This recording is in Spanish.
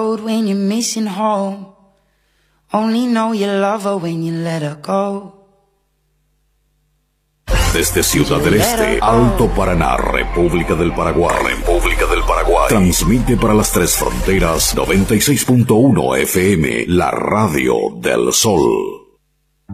When you're missing home, only know you love her when you let her go. Desde Ciudad del Este, Alto Paraná, República del Paraguay. Transmite para las tres fronteras 96.1 FM, la radio del Sol.